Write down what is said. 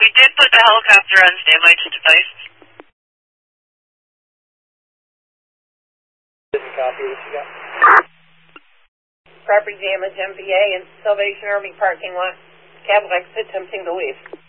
We did put the helicopter on standby to device. Copy, what you got? Property damage, MVA, in Salvation Army parking lot. Cadillac attempting to leave.